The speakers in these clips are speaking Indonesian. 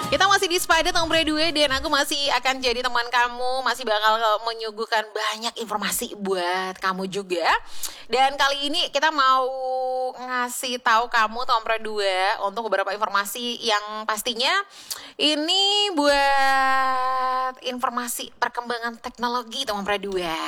Kita masih di Spider nomor 2 dan aku masih akan jadi teman kamu, masih bakal menyuguhkan banyak informasi buat kamu juga. Dan kali ini kita mau ngasih tahu kamu nomor 2 untuk beberapa informasi yang pastinya ini buat informasi perkembangan teknologi nomor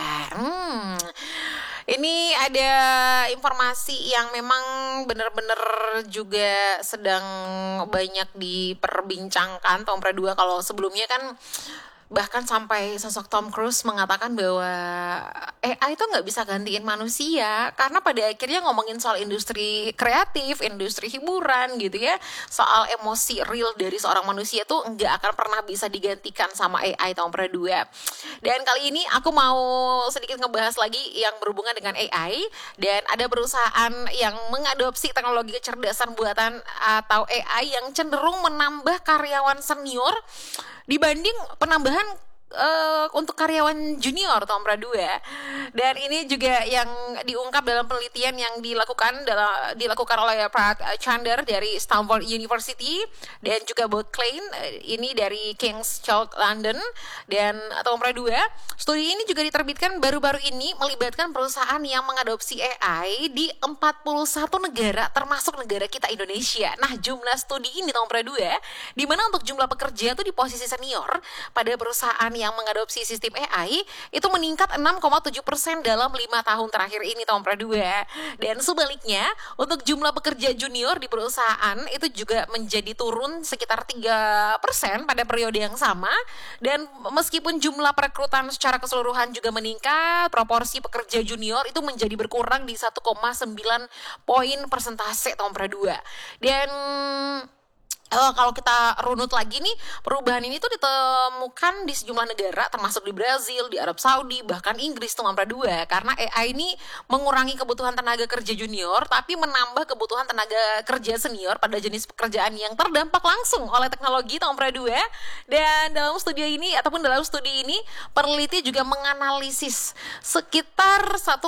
2. Ini ada informasi yang memang benar-benar juga sedang banyak diperbincangkan Tom Cruise 2. Kalau sebelumnya kan bahkan sampai sosok Tom Cruise mengatakan bahwa AI itu nggak bisa gantiin manusia, karena pada akhirnya ngomongin soal industri kreatif, industri hiburan gitu ya, soal emosi real dari seorang manusia tuh nggak akan pernah bisa digantikan sama AI Tom Cruise 2. Dan kali ini aku mau sedikit ngebahas lagi yang berhubungan dengan AI, dan ada perusahaan yang mengadopsi teknologi kecerdasan buatan atau AI yang cenderung menambah karyawan senior dibanding penambahan untuk karyawan junior Tom Cruise 2. Dan ini juga yang diungkap dalam penelitian yang dilakukan oleh Pratt Chandler dari Stanford University dan juga Bob Klein ini dari King's College London dan Tom Cruise 2. Studi ini juga diterbitkan baru-baru ini melibatkan perusahaan yang mengadopsi AI di 41 negara termasuk negara kita Indonesia. Nah, jumlah studi ini Tom Cruise 2 di mana untuk jumlah pekerja itu di posisi senior pada perusahaan yang mengadopsi sistem AI itu meningkat 6,7% dalam 5 tahun terakhir ini Tom Cruise 2. Dan sebaliknya untuk jumlah pekerja junior di perusahaan itu juga menjadi turun sekitar 3% pada periode yang sama. Dan meskipun jumlah perekrutan secara keseluruhan juga meningkat, proporsi pekerja junior itu menjadi berkurang di 1,9 poin persentase Tom Cruise 2. Dan kalau kita runut lagi nih, perubahan ini tuh ditemukan di sejumlah negara termasuk di Brazil, di Arab Saudi, bahkan Inggris tuh nomor 2. Karena AI ini mengurangi kebutuhan tenaga kerja junior tapi menambah kebutuhan tenaga kerja senior pada jenis pekerjaan yang terdampak langsung oleh teknologi nomor 2. Dan dalam studi ini peneliti juga menganalisis sekitar 1,25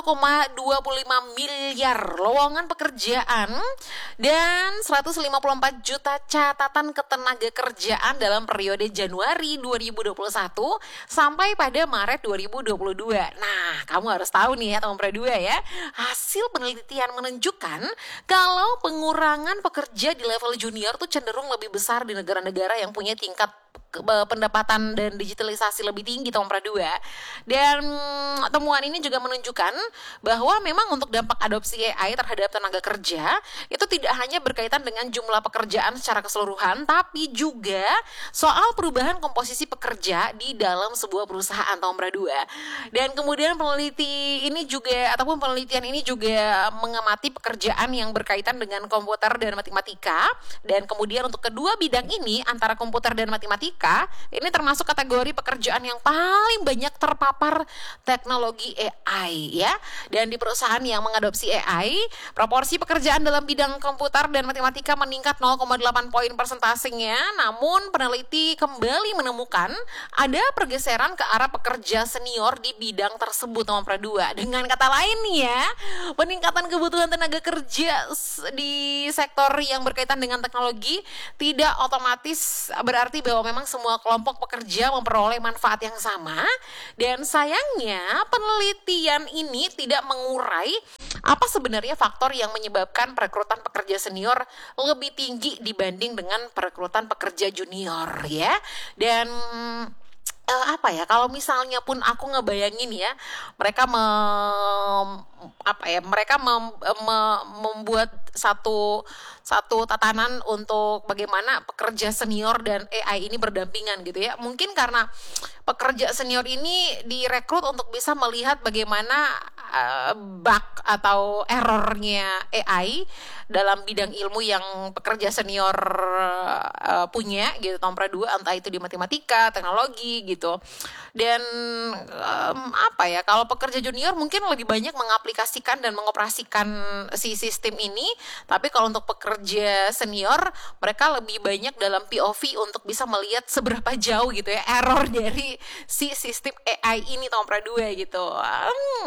miliar lowongan pekerjaan dan 154 juta catatan ketenaga kerjaan dalam periode Januari 2021 sampai pada Maret 2022. Nah, kamu harus tahu nih ya, nomor 2 ya. Hasil penelitian menunjukkan kalau pengurangan pekerja di level junior tuh cenderung lebih besar di negara-negara yang punya tingkat pendapatan dan digitalisasi lebih tinggi nomor 2. Dan temuan ini juga menunjukkan bahwa memang untuk dampak adopsi AI terhadap tenaga kerja itu tidak hanya berkaitan dengan jumlah pekerjaan secara keseluruhan, tapi juga soal perubahan komposisi pekerja di dalam sebuah perusahaan nomor 2. Dan kemudian penelitian ini juga mengamati pekerjaan yang berkaitan dengan komputer dan matematika. Dan kemudian untuk kedua bidang ini antara komputer dan matematika ini termasuk kategori pekerjaan yang paling banyak terpapar teknologi AI ya. Dan di perusahaan yang mengadopsi AI, proporsi pekerjaan dalam bidang komputer dan matematika meningkat 0,8 poin persentasenya. Namun peneliti kembali menemukan ada pergeseran ke arah pekerja senior di bidang tersebut nomor 2. Dengan kata lain nih ya, peningkatan kebutuhan tenaga kerja di sektor yang berkaitan dengan teknologi tidak otomatis berarti bahwa memang semua kelompok pekerja memperoleh manfaat yang sama. Dan sayangnya penelitian ini tidak mengurai apa sebenarnya faktor yang menyebabkan perekrutan pekerja senior lebih tinggi dibanding dengan perekrutan pekerja junior ya. Dan kalau misalnya pun aku ngebayangin ya, mereka membuat satu tatanan untuk bagaimana pekerja senior dan AI ini berdampingan gitu ya. Mungkin karena pekerja senior ini direkrut untuk bisa melihat bagaimana bug atau errornya AI dalam bidang ilmu yang pekerja senior punya gitu nomor 2, entah itu di matematika, teknologi gitu. Dan kalau pekerja junior mungkin lebih banyak mengaplikasikan dan mengoperasikan si sistem ini, tapi kalau untuk pekerja senior mereka lebih banyak dalam POV untuk bisa melihat seberapa jauh gitu ya error dari si sistem AI ini nomor 2 gitu.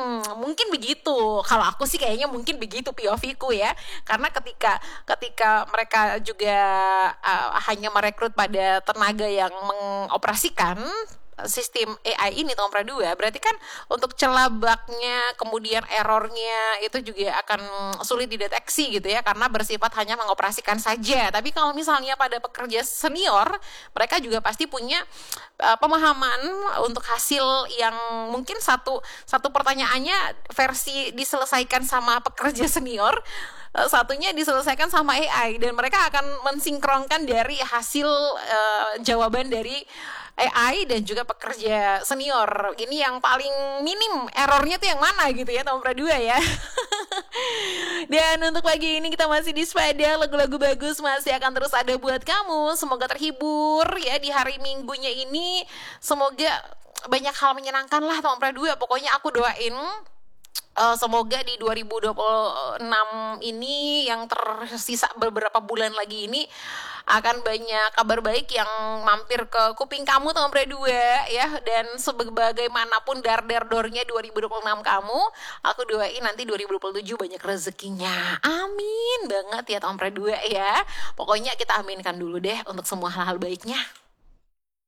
Mungkin begitu. Kalau aku sih kayaknya mungkin begitu POV-ku ya. Karena ketika mereka juga hanya merekrut pada tenaga yang mengoperasikan sistem AI ini Tomra 2, berarti kan untuk celah bugnya, kemudian errornya itu juga akan sulit dideteksi gitu ya, karena bersifat hanya mengoperasikan saja. Tapi kalau misalnya pada pekerja senior, mereka juga pasti punya pemahaman untuk hasil yang mungkin satu pertanyaannya versi diselesaikan sama pekerja senior, satunya diselesaikan sama AI, dan mereka akan mensinkronkan dari hasil jawaban dari AI dan juga pekerja senior. Ini yang paling minim errornya tuh yang mana gitu ya, Tomra 2 ya. Dan untuk pagi ini kita masih di sepeda, lagu-lagu bagus masih akan terus ada buat kamu. Semoga terhibur ya di hari Minggunya ini. Semoga banyak hal menyenangkan lah Tomra 2. Pokoknya aku doain semoga di 2026 ini yang tersisa beberapa bulan lagi ini akan banyak kabar baik yang mampir ke kuping kamu Tomra 2 ya. Dan sebagaimanapun dar-dar-dornya 2026 kamu, aku doain nanti 2027 banyak rezekinya. Amin banget ya Tomra 2 ya. Pokoknya kita aminkan dulu deh untuk semua hal-hal baiknya.